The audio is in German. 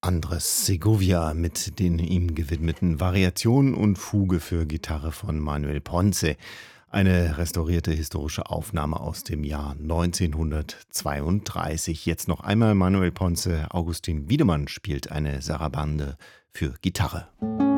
Andres Segovia mit den ihm gewidmeten Variationen und Fuge für Gitarre von Manuel Ponce. Eine restaurierte historische Aufnahme aus dem Jahr 1932. Jetzt noch einmal Manuel Ponce. Augustin Wiedemann spielt eine Sarabande für Gitarre.